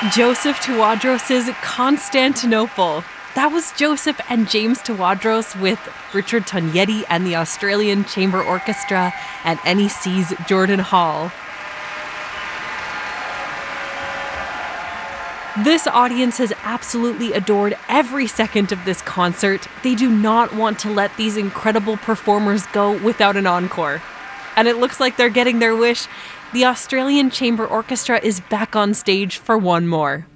Joseph Tawadros' Constantinople. That was Joseph and James Tawadros with Richard Tognetti and the Australian Chamber Orchestra and NEC's Jordan Hall. This audience has absolutely adored every second of this concert. They do not want to let these incredible performers go without an encore. And it looks like they're getting their wish. The Australian Chamber Orchestra is back on stage for one more.